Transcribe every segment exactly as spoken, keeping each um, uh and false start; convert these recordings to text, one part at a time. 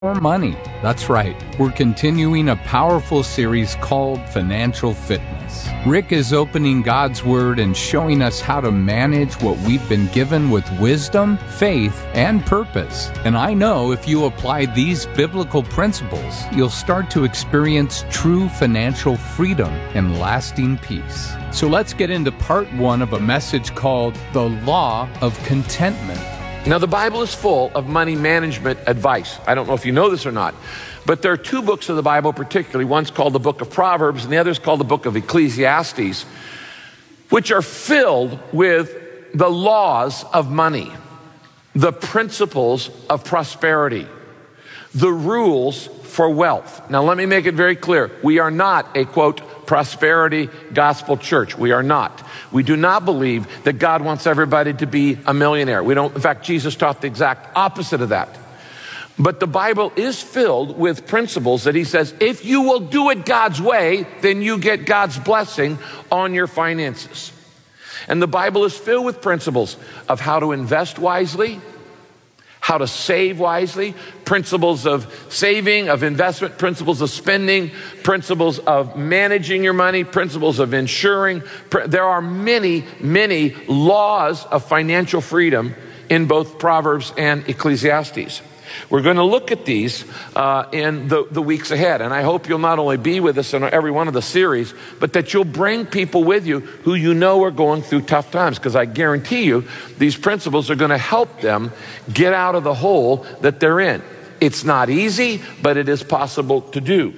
More money. That's right. We're continuing a powerful series called Financial Fitness. Rick is opening God's Word and showing us how to manage what we've been given with wisdom, faith, and purpose. And I know if you apply these biblical principles, you'll start to experience true financial freedom and lasting peace. So let's get into part one of a message called The Law of Contentment. Now, the Bible is full of money management advice. I don't know if you know this or not, but there are two books of the Bible particularly. One's called the book of Proverbs, and the other is called the book of Ecclesiastes, which are filled with the laws of money, the principles of prosperity, the rules for wealth. Now, let me make it very clear. We are not a, quote, prosperity gospel church. We are not. We do not believe that God wants everybody to be a millionaire. We don't. In fact, Jesus taught the exact opposite of that. But the Bible is filled with principles that he says, if you will do it God's way, then you get God's blessing on your finances. And the Bible is filled with principles of how to invest wisely, how to save wisely, principles of saving, of investment, principles of spending, principles of managing your money, principles of insuring. There are many, many laws of financial freedom in both Proverbs and Ecclesiastes. We're going to look at these uh, in the, the weeks ahead, and I hope you'll not only be with us in every one of the series, but that you'll bring people with you who you know are going through tough times, because I guarantee you these principles are going to help them get out of the hole that they're in. It's not easy, but it is possible to do.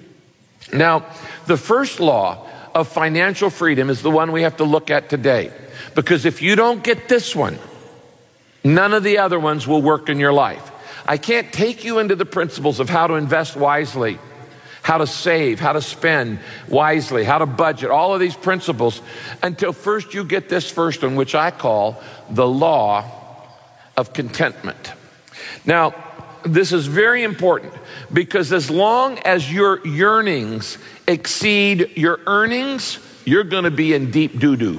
Now, the first law of financial freedom is the one we have to look at today, because if you don't get this one, none of the other ones will work in your life. I can't take you into the principles of how to invest wisely, how to save, how to spend wisely, how to budget, all of these principles, until first you get this first one, which I call the law of contentment. Now, this is very important, because as long as your yearnings exceed your earnings, you're going to be in deep doo-doo.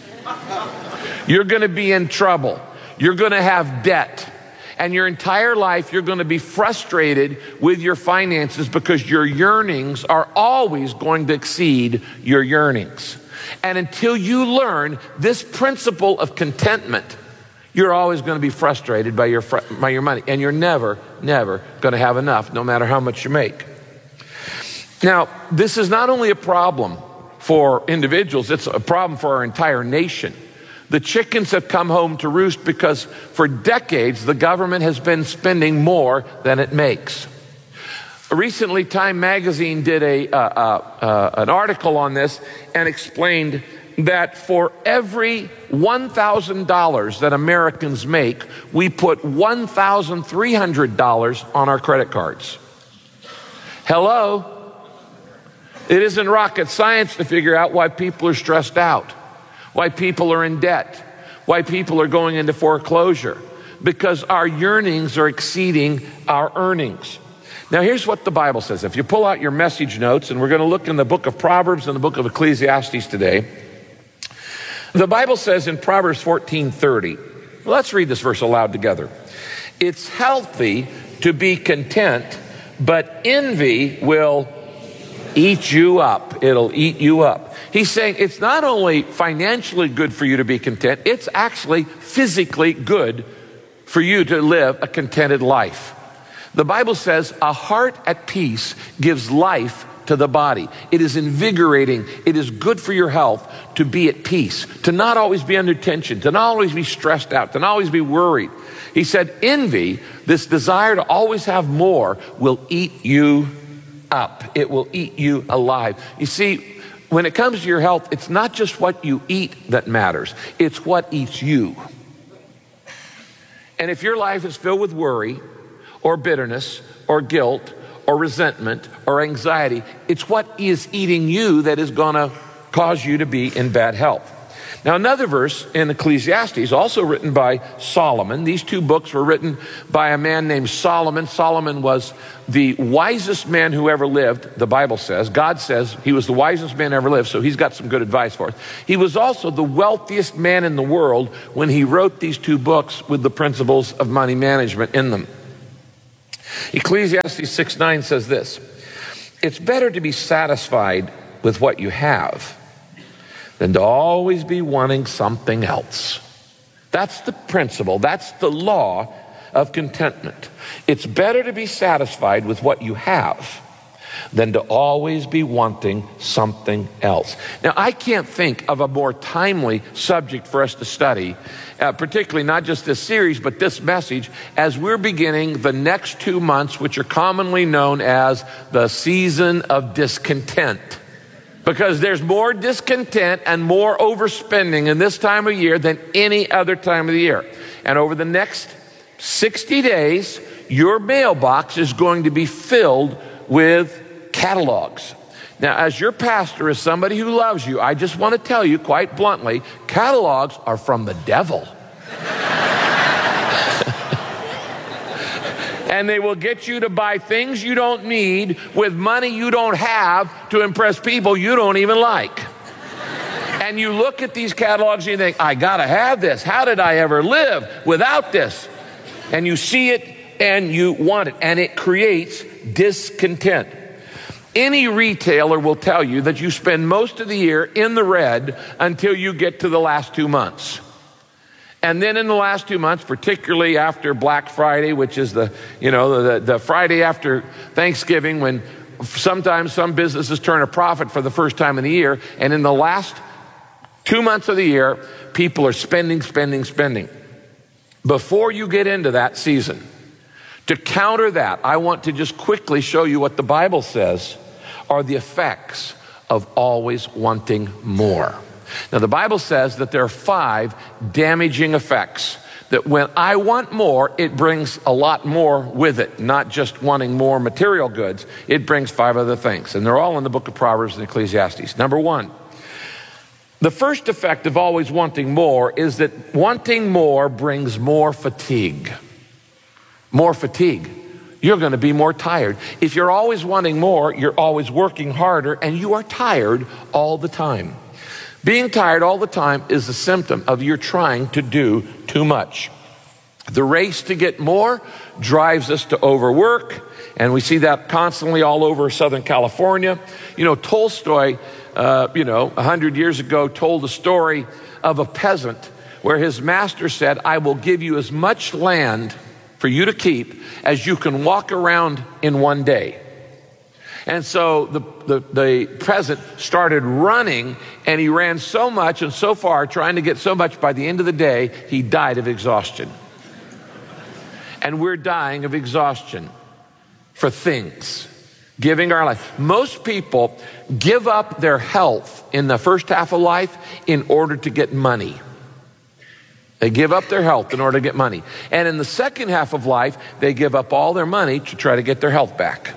You're going to be in trouble. You're going to have debt. And your entire life, you're going to be frustrated with your finances because your yearnings are always going to exceed your yearnings. And until you learn this principle of contentment, you're always going to be frustrated by your, by your money. And you're never, never going to have enough, no matter how much you make. Now, this is not only a problem for individuals, it's a problem for our entire nation. The chickens have come home to roost because for decades, the government has been spending more than it makes. Recently, Time Magazine did a, uh, uh, uh, an article on this and explained that for every one thousand dollars that Americans make, we put one thousand three hundred dollars on our credit cards. Hello? It isn't rocket science to figure out why people are stressed out, why people are in debt, why people are going into foreclosure, because our yearnings are exceeding our earnings. Now, here's what the Bible says. If you pull out your message notes, and we're going to look in the book of Proverbs and the book of Ecclesiastes today, the Bible says in Proverbs fourteen thirty, let's read this verse aloud together. It's healthy to be content, but envy will eat you up. It'll eat you up. He's saying it's not only financially good for you to be content, it's actually physically good for you to live a contented life. The Bible says a heart at peace gives life to the body. It is invigorating. It is good for your health to be at peace, to not always be under tension, to not always be stressed out, to not always be worried. He said envy, this desire to always have more, will eat you up. It will eat you alive. You see, when it comes to your health, it's not just what you eat that matters. It's what eats you. And if your life is filled with worry or bitterness or guilt or resentment or anxiety, it's what is eating you that is going to cause you to be in bad health. Now, another verse in Ecclesiastes, also written by Solomon. These two books were written by a man named Solomon. Solomon was the wisest man who ever lived, the Bible says. God says he was the wisest man ever lived, so he's got some good advice for us. He was also the wealthiest man in the world when he wrote these two books with the principles of money management in them. Ecclesiastes six nine says this: it's better to be satisfied with what you have than to always be wanting something else. That's the principle. That's the law of contentment. It's better to be satisfied with what you have than to always be wanting something else. Now, I can't think of a more timely subject for us to study, uh, particularly not just this series, but this message, as we're beginning the next two months, which are commonly known as the season of discontent. Because there's more discontent and more overspending in this time of year than any other time of the year. And over the next sixty days, your mailbox is going to be filled with catalogs. Now, as your pastor, as somebody who loves you, I just want to tell you quite bluntly, catalogs are from the devil. And they will get you to buy things you don't need with money you don't have to impress people you don't even like. And you look at these catalogs and you think, I gotta have this. How did I ever live without this? And you see it and you want it, and it creates discontent. Any retailer will tell you that you spend most of the year in the red until you get to the last two months. And then in the last two months, particularly after Black Friday, which is the, you know, the, the Friday after Thanksgiving, when sometimes some businesses turn a profit for the first time in the year, and in the last two months of the year, people are spending, spending, spending. Before you get into that season, to counter that, I want to just quickly show you what the Bible says are the effects of always wanting more. Now, the Bible says that there are five damaging effects. That when I want more, it brings a lot more with it, not just wanting more material goods. It brings five other things, and they're all in the book of Proverbs and Ecclesiastes. Number one, the first effect of always wanting more is that wanting more brings more fatigue. More fatigue. You're going to be more tired. If you're always wanting more, you're always working harder, and you are tired all the time. Being tired all the time is a symptom of you're trying to do too much. The race to get more drives us to overwork, and we see that constantly all over Southern California. You know, Tolstoy, uh, you know, a hundred years ago told a story of a peasant where his master said, I will give you as much land for you to keep as you can walk around in one day. And so the, the, the peasant started running, and he ran so much and so far, trying to get so much, by the end of the day, he died of exhaustion. And we're dying of exhaustion for things, giving our life. Most people give up their health in the first half of life in order to get money. They give up their health in order to get money. And in the second half of life, they give up all their money to try to get their health back.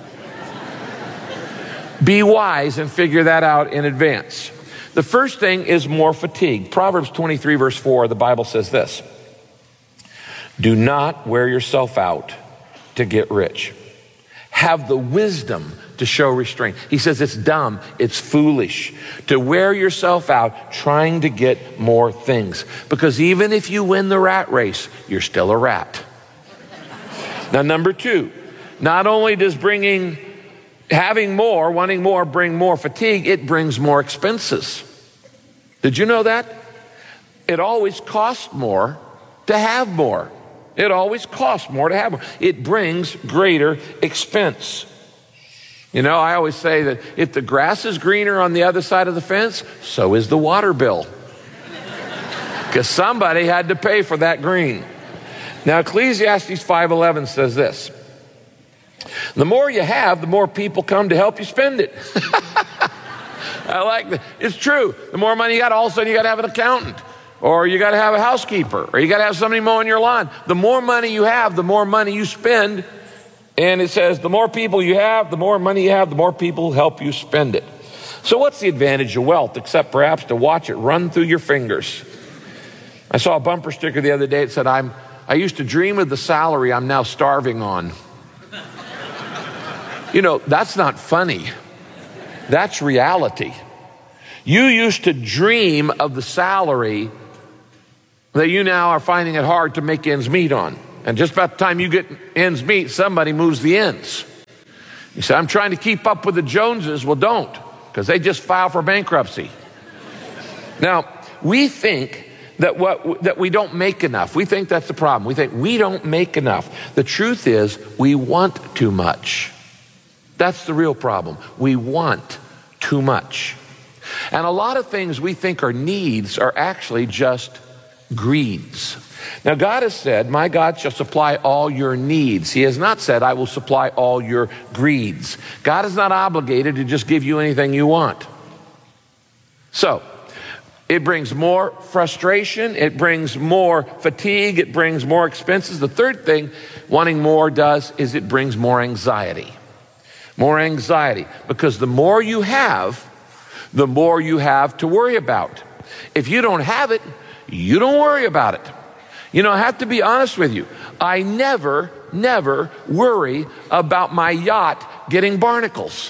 Be wise and figure that out in advance. The first thing is more fatigue. Proverbs twenty-three verse four, the Bible says this: do not wear yourself out to get rich. Have the wisdom to show restraint. He says it's dumb, it's foolish to wear yourself out trying to get more things. Because even if you win the rat race, you're still a rat. Now, number two, not only does bringing Having more, wanting more, bring more fatigue, it brings more expenses. Did you know that? It always costs more to have more. It always costs more to have more. It brings greater expense. You know, I always say that if the grass is greener on the other side of the fence, so is the water bill. Because somebody had to pay for that green. Now, Ecclesiastes five eleven says this: the more you have, the more people come to help you spend it. I like that. It's true. The more money you got, all of a sudden you got to have an accountant, or you got to have a housekeeper, or you got to have somebody mowing your lawn. The more money you have, the more money you spend. And it says the more people you have, the more money you have, the more people help you spend it. So what's the advantage of wealth, except perhaps to watch it run through your fingers? I saw a bumper sticker the other day that said, I'm, I used to dream of the salary I'm now starving on. You know, that's not funny. That's reality. You used to dream of the salary that you now are finding it hard to make ends meet on. And just about the time you get ends meet, somebody moves the ends. You say, I'm trying to keep up with the Joneses. Well, don't, because they just filed for bankruptcy. Now, we think that what that we don't make enough. We think that's the problem. We think we don't make enough. The truth is, we want too much. That's the real problem. We want too much. And a lot of things we think are needs are actually just greeds. Now, God has said, my God shall supply all your needs. He has not said, I will supply all your greeds. God is not obligated to just give you anything you want. So, it brings more frustration, it brings more fatigue, it brings more expenses. The third thing wanting more does is it brings more anxiety. More anxiety, because the more you have, the more you have to worry about. If you don't have it, you don't worry about it. You know, I have to be honest with you. I never, never worry about my yacht getting barnacles.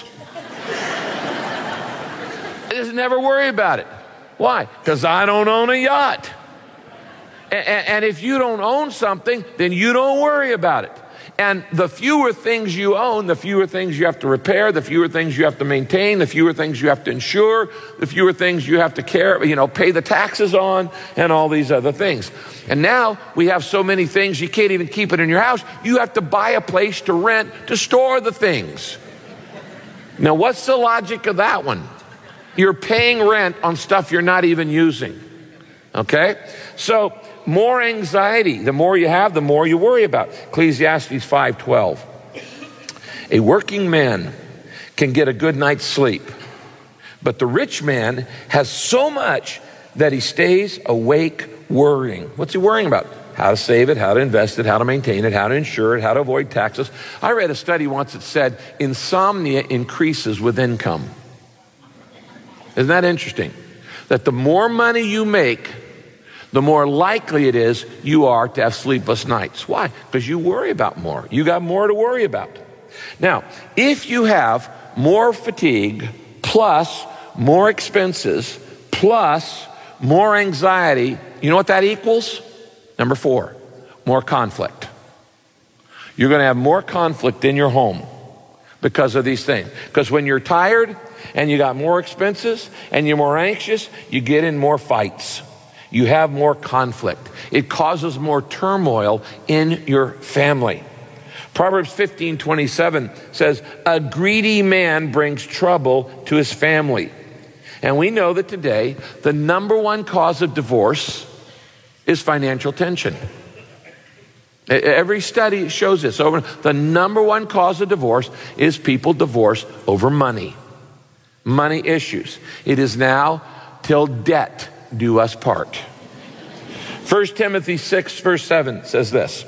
I just never worry about it. Why? Because I don't own a yacht. And, and if you don't own something, then you don't worry about it. And the fewer things you own, the fewer things you have to repair, the fewer things you have to maintain, the fewer things you have to insure, the fewer things you have to care, you know, pay the taxes on, and all these other things. And now we have so many things, you can't even keep it in your house. You have to buy a place to rent to store the things. Now, what's the logic of that one? You're paying rent on stuff you're not even using. Okay? So, more anxiety. The more you have, the more you worry about. Ecclesiastes five twelve. A working man can get a good night's sleep, but the rich man has so much that he stays awake worrying. What's he worrying about? How to save it, how to invest it, how to maintain it, how to insure it, how to avoid taxes. I read a study once that said insomnia increases with income. Isn't that interesting? That the more money you make, the more likely it is you are to have sleepless nights. Why? Because you worry about more. You got more to worry about. Now, if you have more fatigue, plus more expenses, plus more anxiety, you know what that equals? Number four, more conflict. You're going to have more conflict in your home because of these things. Because when you're tired and you got more expenses and you're more anxious, you get in more fights. You have more conflict. It causes more turmoil in your family. Proverbs fifteen twenty-seven says, a greedy man brings trouble to his family. And we know that today, the number one cause of divorce is financial tension. Every study shows this. Over the number one cause of divorce is people divorce over money. Money issues. It is now till debt do us part. First Timothy six verse seven says this.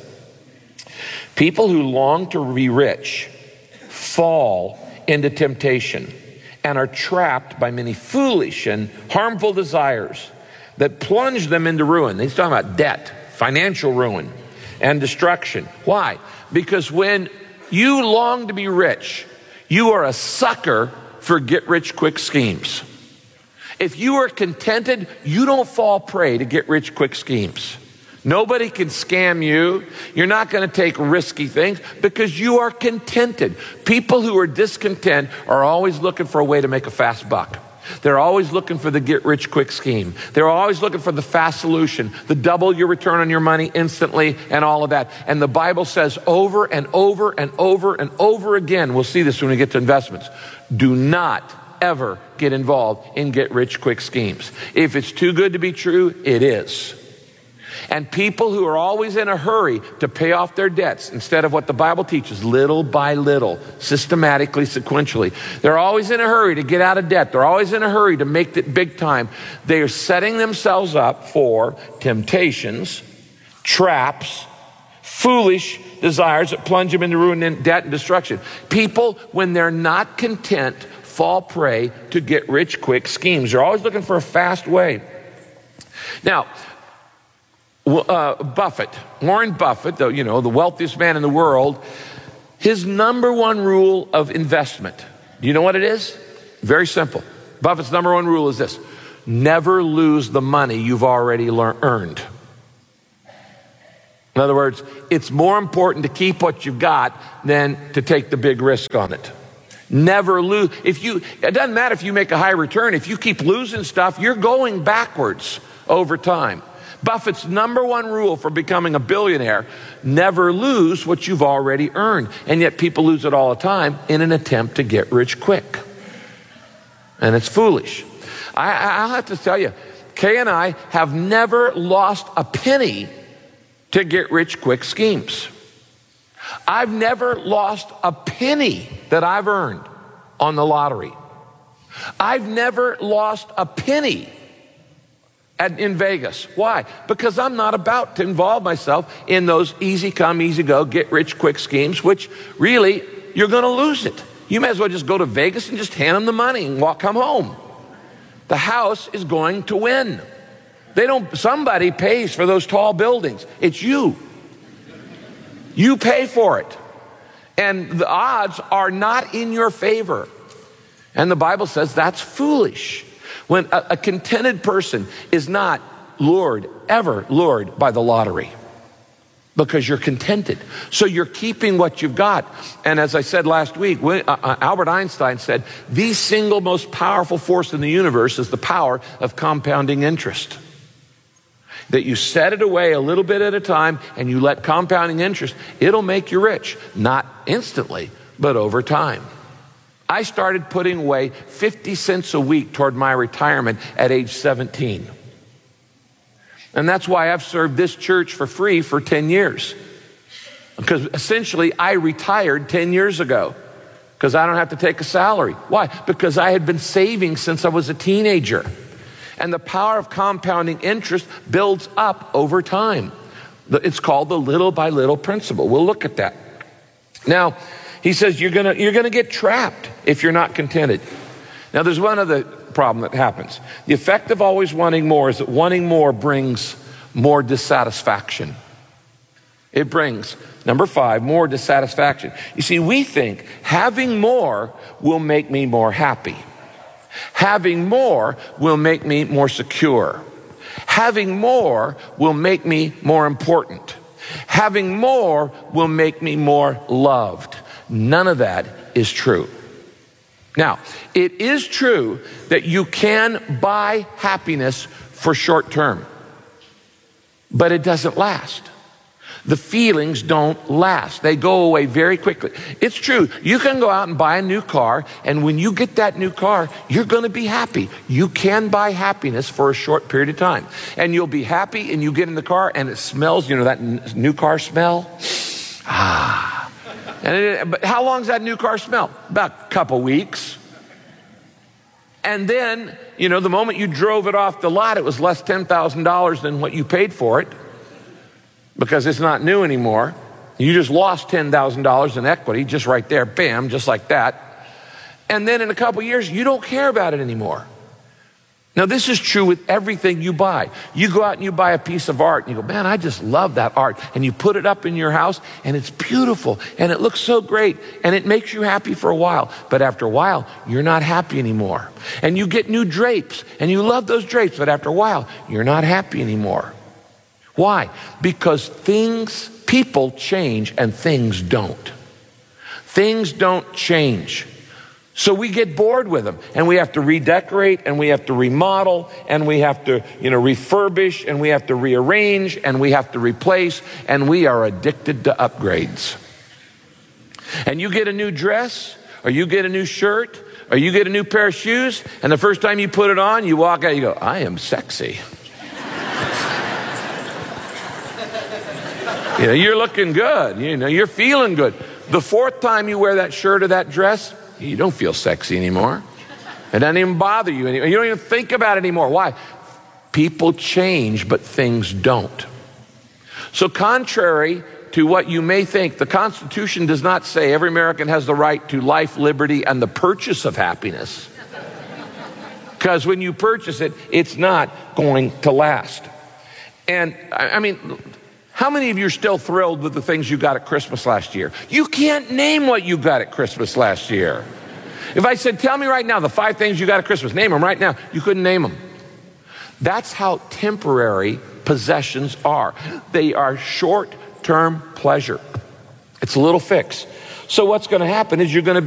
People who long to be rich fall into temptation and are trapped by many foolish and harmful desires that plunge them into ruin. He's talking about debt, financial ruin, and destruction. Why? Because when you long to be rich, you are a sucker for get-rich-quick schemes. If you are contented, you don't fall prey to get-rich-quick schemes. Nobody can scam you. You're not going to take risky things because you are contented. People who are discontent are always looking for a way to make a fast buck. They're always looking for the get-rich-quick scheme. They're always looking for the fast solution, the double your return on your money instantly and all of that. And the Bible says over and over and over and over again, we'll see this when we get to investments, do not ever get involved in get-rich-quick schemes. If it's too good to be true, it is. And people who are always in a hurry to pay off their debts instead of what the Bible teaches, little by little, systematically, sequentially. They're always in a hurry to get out of debt. They're always in a hurry to make it big time. They are setting themselves up for temptations, traps, foolish desires that plunge them into ruin and debt and destruction. People, when they're not content, fall prey to get rich quick schemes. They're always looking for a fast way. Now, Uh, Buffett, Warren Buffett, the, you know, the wealthiest man in the world, his number one rule of investment, do you know what it is? Very simple. Buffett's number one rule is this: never lose the money you've already lear- earned. In other words, it's more important to keep what you've got than to take the big risk on it. Never lose. If you, it doesn't matter if you make a high return. If you keep losing stuff, you're going backwards over time. Buffett's number one rule for becoming a billionaire: never lose what you've already earned. And yet people lose it all the time in an attempt to get rich quick. And it's foolish. I, I'll have to tell you, Kay and I have never lost a penny to get rich quick schemes. I've never lost a penny that I've earned on the lottery. I've never lost a penny at, in Vegas. Why? Because I'm not about to involve myself in those easy come, easy go, get rich quick schemes, which really, you're going to lose it. You may as well just go to Vegas and just hand them the money and walk, come home. The house is going to win. They don't, somebody pays for those tall buildings. It's you. You pay for it. And the odds are not in your favor. And the Bible says that's foolish. When a, a contented person is not lured, ever lured by the lottery, because you're contented. So you're keeping what you've got. And as I said last week, when, uh, Albert Einstein said, the single most powerful force in the universe is the power of compounding interest. That you set it away a little bit at a time and you let compounding interest, it'll make you rich. Not instantly, but over time. I started putting away fifty cents a week toward my retirement at age seventeen. And that's why I've served this church for free for ten years. Because essentially I retired ten years ago because I don't have to take a salary. Why? Because I had been saving since I was a teenager. And the power of compounding interest builds up over time. It's called the little by little principle. We'll look at that. Now, he says you're gonna, you're gonna get trapped if you're not contented. Now, there's one other problem that happens. The effect of always wanting more is that wanting more brings more dissatisfaction. It brings, number five, more dissatisfaction. You see, we think having more will make me more happy. Having more will make me more secure. Having more will make me more important. Having more will make me more loved. None of that is true. Now, it is true that you can buy happiness for short term, but it doesn't last. The feelings don't last. They go away very quickly. It's true. You can go out and buy a new car, and when you get that new car, you're going to be happy. You can buy happiness for a short period of time. And you'll be happy, and you get in the car, and it smells, you know, that n- new car smell? Ah. And it, but how long does that new car smell? About a couple weeks. And then, you know, the moment you drove it off the lot, it was less ten thousand dollars than what you paid for it. Because it's not new anymore. You just lost ten thousand dollars in equity, just right there, bam, just like that. And then in a couple years, you don't care about it anymore. Now, this is true with everything you buy. You go out and you buy a piece of art, and you go, man, I just love that art. And you put it up in your house, and it's beautiful, and it looks so great, and it makes you happy for a while. But after a while, you're not happy anymore. And you get new drapes, and you love those drapes, but after a while, you're not happy anymore. Why? Because things, people change and things don't. Things don't change. So we get bored with them, and we have to redecorate, and we have to remodel, and we have to, you know, refurbish, and we have to rearrange, and we have to replace, and we are addicted to upgrades. And you get a new dress, or you get a new shirt, or you get a new pair of shoes, and the first time you put it on, you walk out, you go, I am sexy. You know, you're looking good. You know, you're feeling good. The fourth time you wear that shirt or that dress, you don't feel sexy anymore. It doesn't even bother you anymore. You don't even think about it anymore. Why? People change, but things don't. So contrary to what you may think, the Constitution does not say every American has the right to life, liberty, and the purchase of happiness. Because when you purchase it, it's not going to last. And I mean, how many of you are still thrilled with the things you got at Christmas last year? You can't name what you got at Christmas last year. If I said, tell me right now the five things you got at Christmas, name them right now, you couldn't name them. That's how temporary possessions are. They are short short-term pleasure. It's a little fix. So what's going to happen is you're going to